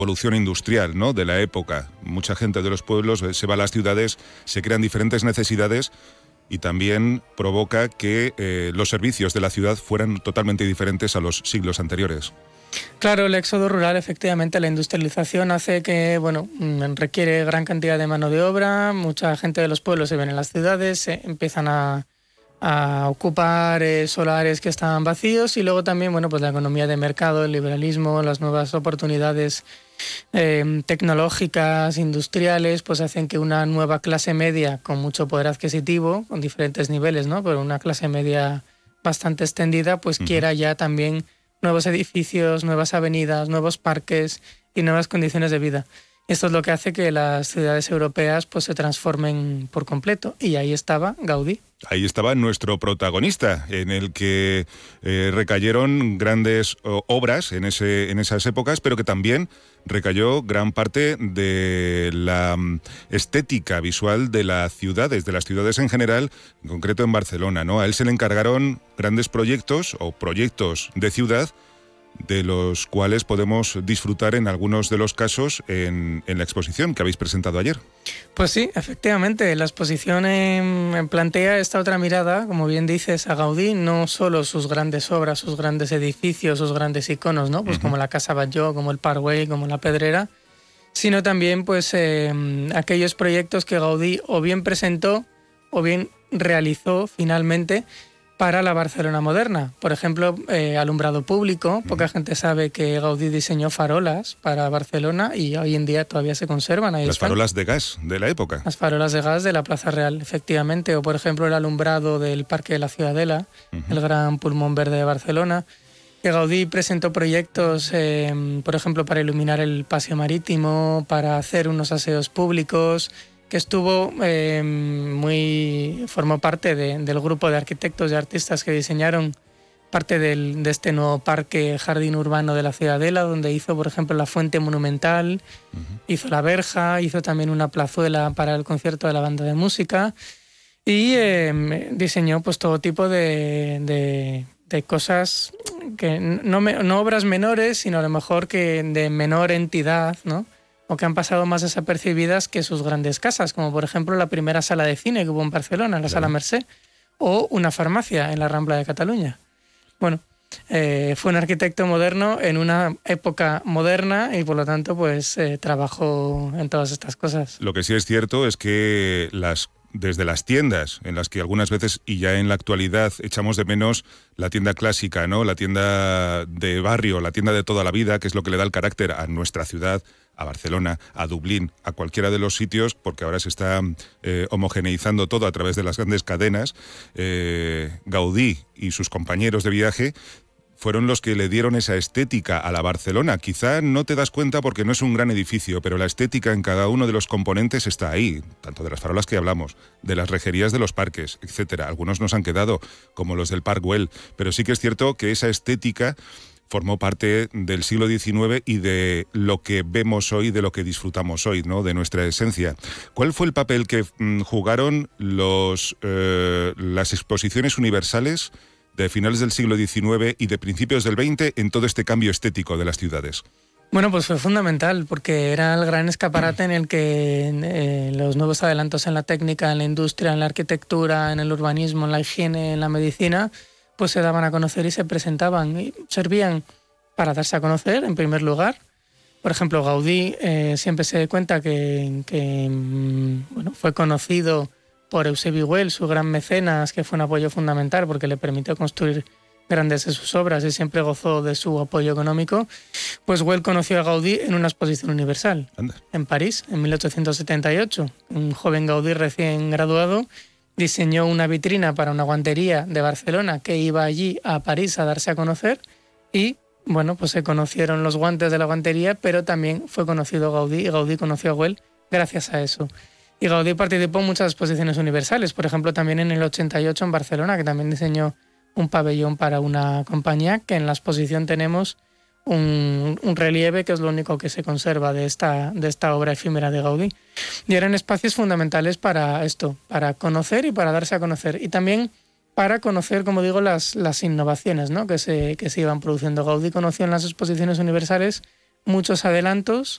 evolución industrial, ¿no?, de la época. Mucha gente de los pueblos se va a las ciudades, se crean diferentes necesidades y también provoca que los servicios de la ciudad fueran totalmente diferentes a los siglos anteriores. Claro, el éxodo rural, efectivamente, la industrialización hace que, requiere gran cantidad de mano de obra, mucha gente de los pueblos se ven en las ciudades, se empiezan a ocupar solares que estaban vacíos y luego también, la economía de mercado, el liberalismo, las nuevas oportunidades tecnológicas, industriales, pues hacen que una nueva clase media con mucho poder adquisitivo, con diferentes niveles, ¿no?, pero una clase media bastante extendida, pues quiera ya también nuevos edificios, nuevas avenidas, nuevos parques y nuevas condiciones de vida. Esto es lo que hace que las ciudades europeas pues se transformen por completo. Y ahí estaba Gaudí. Ahí estaba nuestro protagonista, en el que recayeron grandes obras en esas épocas, pero que también recayó gran parte de la estética visual de las ciudades en general, en concreto en Barcelona, ¿no? A él se le encargaron grandes proyectos o proyectos de ciudad, de los cuales podemos disfrutar en algunos de los casos en la exposición que habéis presentado ayer. Pues sí, efectivamente, la exposición plantea esta otra mirada, como bien dices, a Gaudí, no solo sus grandes obras, sus grandes edificios, sus grandes iconos, ¿no? Pues como la Casa Batlló, como el Parc Güell, como la Pedrera, sino también pues aquellos proyectos que Gaudí o bien presentó o bien realizó finalmente para la Barcelona moderna. Por ejemplo, alumbrado público. Poca gente sabe que Gaudí diseñó farolas para Barcelona y hoy en día todavía se conservan. Ahí las están. Farolas de gas de la época. Las farolas de gas de la Plaza Real, efectivamente. O, por ejemplo, el alumbrado del Parque de la Ciudadela, el gran pulmón verde de Barcelona. Que Gaudí presentó proyectos, por ejemplo, para iluminar el paseo marítimo, para hacer unos aseos públicos, que formó parte del grupo de arquitectos y artistas que diseñaron parte de este nuevo parque jardín urbano de la Ciudadela, donde hizo, por ejemplo, la fuente monumental, hizo la verja, hizo también una plazuela para el concierto de la banda de música y diseñó pues todo tipo de cosas, que no obras menores, sino a lo mejor que de menor entidad, ¿no?, o que han pasado más desapercibidas que sus grandes casas, como por ejemplo la primera sala de cine que hubo en Barcelona, la Sala Mercè, o una farmacia en la Rambla de Cataluña. Bueno, fue un arquitecto moderno en una época moderna y por lo tanto pues trabajó en todas estas cosas. Lo que sí es cierto es que desde las tiendas, en las que algunas veces y ya en la actualidad echamos de menos la tienda clásica, ¿no?, la tienda de barrio, la tienda de toda la vida, que es lo que le da el carácter a nuestra ciudad, a Barcelona, a Dublín, a cualquiera de los sitios, porque ahora se está homogeneizando todo a través de las grandes cadenas. Gaudí y sus compañeros de viaje fueron los que le dieron esa estética a la Barcelona. Quizá no te das cuenta porque no es un gran edificio, pero la estética en cada uno de los componentes está ahí, tanto de las farolas que hablamos, de las rejerías de los parques, etcétera. Algunos nos han quedado, como los del Parc Güell, pero sí que es cierto que esa estética formó parte del siglo XIX y de lo que vemos hoy, de lo que disfrutamos hoy, ¿no?, de nuestra esencia. ¿Cuál fue el papel que jugaron las exposiciones universales de finales del siglo XIX y de principios del XX en todo este cambio estético de las ciudades? Bueno, pues fue fundamental porque era el gran escaparate en el que los nuevos adelantos en la técnica, en la industria, en la arquitectura, en el urbanismo, en la higiene, en la medicina, pues se daban a conocer y se presentaban y servían para darse a conocer en primer lugar. Por ejemplo, Gaudí siempre se cuenta que fue conocido por Eusebi Güell, su gran mecenas, que fue un apoyo fundamental porque le permitió construir grandes de sus obras y siempre gozó de su apoyo económico. Pues Güell conoció a Gaudí en una exposición universal. Anda. En París, en 1878. Un joven Gaudí recién graduado diseñó una vitrina para una guantería de Barcelona que iba allí a París a darse a conocer y, pues se conocieron los guantes de la guantería, pero también fue conocido Gaudí y Gaudí conoció a Güell gracias a eso. Y Gaudí participó en muchas exposiciones universales, por ejemplo también en el 88 en Barcelona, que también diseñó un pabellón para una compañía, que en la exposición tenemos un relieve que es lo único que se conserva de esta obra efímera de Gaudí. Y eran espacios fundamentales para esto, para conocer y para darse a conocer. Y también para conocer, como digo, las innovaciones, ¿no?, que se iban produciendo. Gaudí conoció en las exposiciones universales muchos adelantos